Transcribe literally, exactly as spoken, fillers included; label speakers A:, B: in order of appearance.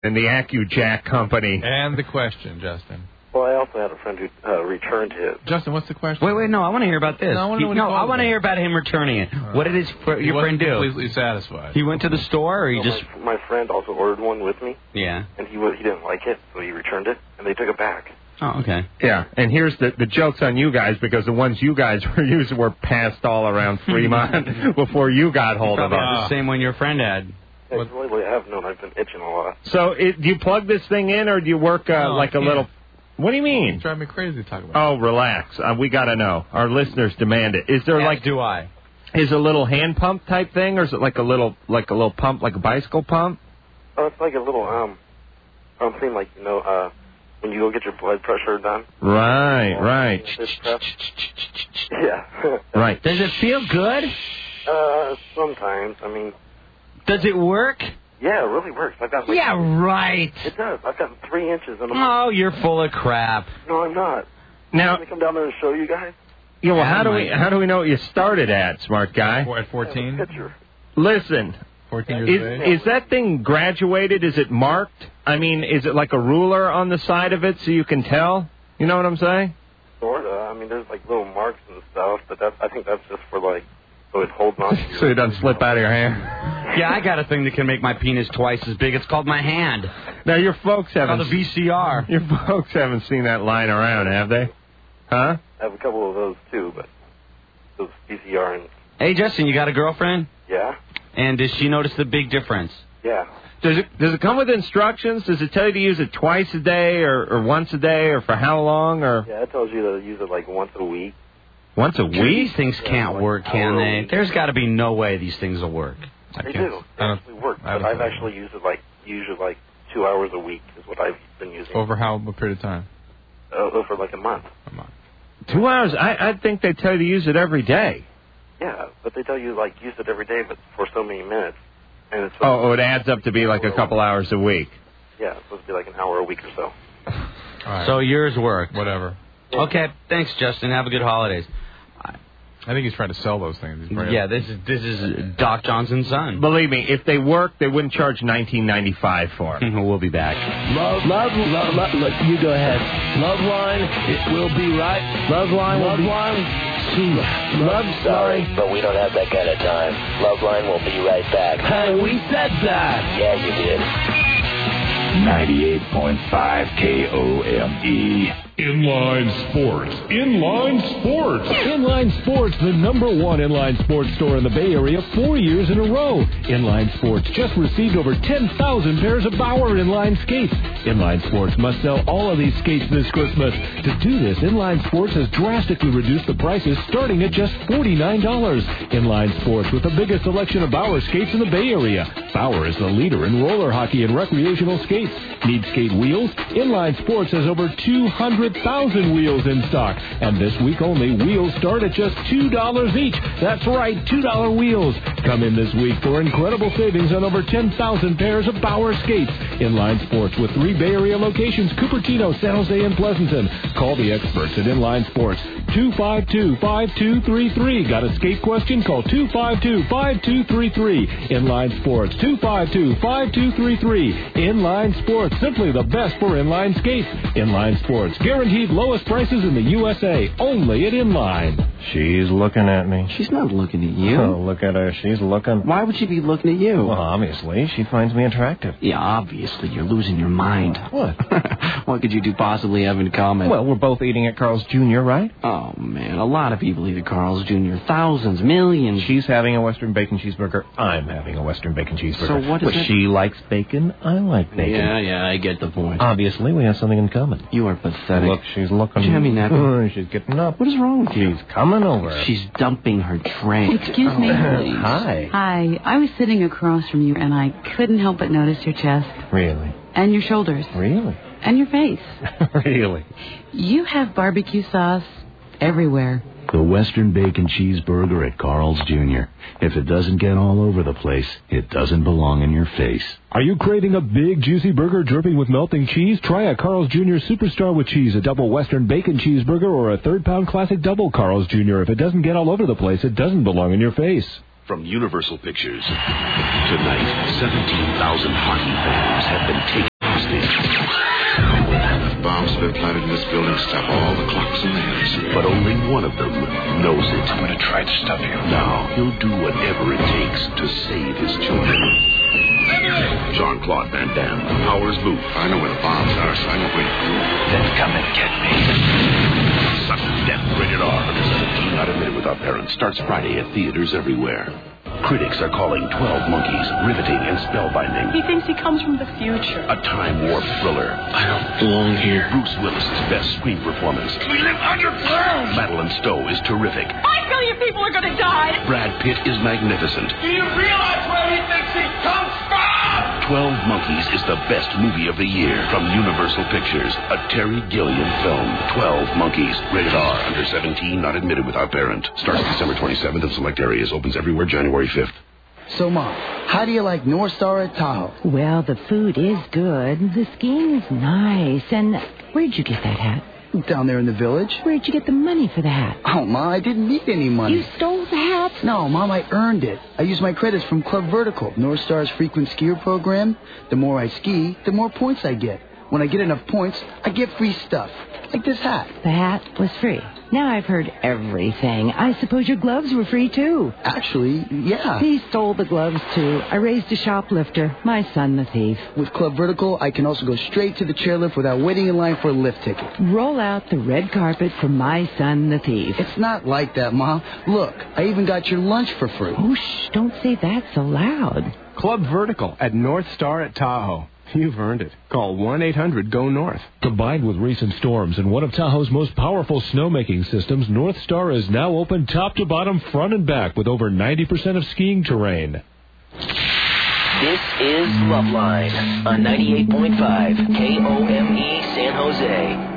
A: and the AccuJack company.
B: And the question, Justin.
C: Well, I also had a friend who uh, returned his.
B: Justin, what's the question?
D: Wait, wait, no, I want to hear about this.
B: No, I want to,
D: he, no, I want to
B: it.
D: hear about him returning it.
B: Uh,
D: what did his fr-
B: he
D: your friend do?
B: completely satisfied.
D: He went to the store, or he
C: well,
D: just...
C: My, my friend also ordered one with me.
D: Yeah.
C: And he he didn't like it, so he returned it, and they took it back.
D: Oh, okay.
A: Yeah, and here's the the joke's on you guys, because the ones you guys were using were passed all around Fremont before you got hold of
D: Probably
A: it.
D: the same one your friend had.
C: Yeah, lately I have known I've been itching a lot.
A: So it, do you plug this thing in, or do you work uh,
B: No,
A: like a
B: I can't.
A: little... What do you mean?
B: It's driving me crazy to talk about.
A: Oh, relax. Uh, we got to know. Our listeners demand it. Is there
D: As
A: like...
D: do I.
A: Is it a little hand pump type thing, or is it like a little like a little pump, like a bicycle pump?
C: Oh, it's like a little, um, um thing like, you know, uh, when you go get your blood pressure done.
A: Right, right.
C: This stuff. Yeah.
A: Right.
D: Does it feel good?
C: Uh, sometimes. I mean...
D: Does it work?
C: Yeah, it really works. I've got like...
D: Yeah, right.
C: It does. I've got three inches in a month.
D: Oh, you're full of crap.
C: No, I'm not.
A: Now...
C: Can I come down there and show you guys?
A: Yeah, well, how do
D: Yeah,
A: we
D: Mike.
A: how do we know what you started at, smart guy?
B: At fourteen?
C: Picture.
A: Listen,
B: fourteen years of age?
A: is, is that thing graduated? Is it marked? I mean, is it like a ruler on the side of it so you can tell? You know what I'm saying?
C: Sorta. I mean, there's like little marks and stuff, but that I think that's just for like so it holds on to you.
A: So it doesn't slip out of your hand.
D: Yeah, I got a thing that can make my penis twice as big. It's called my hand.
A: Now your folks haven't.
D: Called a V C R.
A: Your folks haven't seen that lying around, have they? Huh?
C: I have a couple of those too, but those V C R and
D: Hey, Justin, you got a girlfriend?
C: yeah,
D: And does she notice the big difference?
C: yeah.
A: Does it does it come with instructions? Does it tell you to use it twice a day, or, or once a day, or for how long, or
C: Yeah, it tells you to use it like once a week.
A: once a
D: These
A: week?
D: things
C: Yeah,
D: can't
C: like
D: work,
C: hour
D: can
C: a
D: they?
C: week.
D: There's got to be no way these things will work.
B: I
C: They
B: can't-
C: do. They
B: I don't-
C: actually work,
B: I
C: but
B: don't
C: I've
B: think-
C: actually used it like usually like two hours a week is what I've been using.
B: Over how a period of time?
C: Uh, over like a month.
B: A month.
A: Two hours? I I think they tell you to use it every day.
C: Yeah, but they tell you like use it every day, but for so many minutes, and it's
A: Oh, oh, it adds up to be like a couple hours a week.
C: yeah, it's supposed to be like an hour a week or so.
B: All right.
D: So yours work.
B: Whatever.
D: Okay, thanks, Justin. Have a good holidays.
B: I think he's trying to sell those things. He's
D: Yeah, this is this is Doc Johnson's son.
A: Believe me, if they work, they wouldn't charge nineteen ninety-five for them.
D: We'll be back.
E: Love, love, love, love, look, you go ahead. Love line, it will be right. Love line, love line, soon. Love, sorry.
F: But we don't have that kind of time. Loveline will be right back.
E: Hey, we said that.
F: Yeah, you did.
G: ninety-eight point five K O M E. Inline Sports. Inline Sports.
H: Inline Sports, the number one inline sports store in the Bay Area four years in a row. Inline Sports just received over ten thousand pairs of Bauer inline skates. Inline Sports must sell all of these skates this Christmas. To do this, Inline Sports has drastically reduced the prices starting at just forty-nine dollars. Inline Sports with the biggest selection of Bauer skates in the Bay Area. Bauer is the leader in roller hockey and recreational skates. Need skate wheels? Inline Sports has over two hundred thousand wheels in stock. And this week only, wheels start at just two dollars each. That's right, two dollar wheels. Come in this week for incredible savings on over ten thousand pairs of Bauer skates. Inline Sports with three Bay Area locations, Cupertino, San Jose, and Pleasanton. Call the experts at Inline Sports, two five two, five two three three. Got a skate question? Call two five two, five two three three. Inline Sports, two five two, five two three three. Inline Sports, simply the best for inline skates. Inline Sports, guaranteed lowest prices in the U S A, only at Inline.
I: She's looking at me.
J: She's not looking at you.
I: Oh, look at her. She's looking.
J: Why would she be looking at you?
I: Well, obviously. She finds me attractive.
J: Yeah, obviously. You're losing your mind.
I: What?
J: What could you two possibly have in common?
I: Well, we're both eating at Carl's Junior, right?
J: Oh, man. A lot of people eat at Carl's Junior Thousands, millions.
I: She's having a Western bacon cheeseburger. I'm having a Western bacon cheeseburger.
J: So what is
I: but
J: it?
I: She likes bacon. I like bacon.
J: Yeah, yeah, I get the point.
I: Obviously, we have something in common.
J: You are pathetic.
I: Look, she's looking.
J: Did you have me napping?
I: She's getting up.
J: What is wrong with you?
I: She's coming over.
J: She's dumping her tray.
K: Excuse me, please.
I: Hi.
K: Hi. I was sitting across from you, and I couldn't help but notice your chest.
I: Really?
K: And your shoulders.
I: Really?
K: And your face.
I: Really?
K: You have barbecue sauce everywhere.
G: The Western Bacon Cheeseburger at Carl's Junior If it doesn't get all over the place, it doesn't belong in your face.
H: Are you craving a big, juicy burger dripping with melting cheese? Try a Carl's Junior Superstar with cheese, a double Western Bacon Cheeseburger, or a third-pound classic double Carl's Junior If it doesn't get all over the place, it doesn't belong in your face.
L: From Universal Pictures, tonight, seventeen thousand hockey fans have been taken. bombs have been planted in this building. Stop all the clocks in the hills.
M: But only one of them knows it. I'm going to try to stop you. Now, he'll do whatever it takes to save his children. Jean-Claude Van Damme, Powers Boot.
L: I know where the bombs are, so I know where to go.
M: Then come and get me. Sudden Death, rated R, under seventeen, not admitted without parents. Starts Friday at theaters everywhere. Critics are calling twelve Monkeys riveting and spellbinding.
N: He thinks he comes from the future.
M: A time-warp thriller.
L: I don't belong here.
M: Bruce Willis's best screen performance.
L: We live underground!
M: Madeline Stowe is terrific.
N: Five billion people are going to die!
M: Brad Pitt is magnificent.
L: Do you realize where he thinks he comes from?
M: twelve Monkeys is the best movie of the year from Universal Pictures. A Terry Gilliam film. twelve Monkeys. Rated R. Under seventeen. Not admitted without parent. Starts December twenty-seventh in select areas. Opens everywhere January fifth.
O: So, Mom, how do you like North Star at Tahoe?
P: Well, the food is good. The skiing is nice. And where'd you get that hat?
O: Down there in the village.
P: Where'd you get the money for the hat?
O: Oh, Mom, I didn't need any money.
P: You stole the hat?
O: No, Mom, I earned it. I used my credits from Club Vertical, North Star's frequent skier program. The more I ski, the more points I get. When I get enough points, I get free stuff. Like this hat.
P: The hat was free. Now I've heard everything. I suppose your gloves were free, too.
O: Actually, yeah.
P: He stole the gloves, too. I raised a shoplifter. My son, the thief.
O: With Club Vertical, I can also go straight to the chairlift without waiting in line for a lift ticket.
P: Roll out the red carpet for my son, the thief.
O: It's not like that, Mom. Look, I even got your lunch for free.
P: Oh, shh, don't say that so loud.
I: Club Vertical at North Star at Tahoe. You've earned it. Call one eight hundred go north.
H: Combined with recent storms and one of Tahoe's most powerful snowmaking systems, North Star is now open top to bottom, front and back, with over ninety percent of skiing terrain.
F: This is Loveline on ninety-eight point five K O M E San Jose.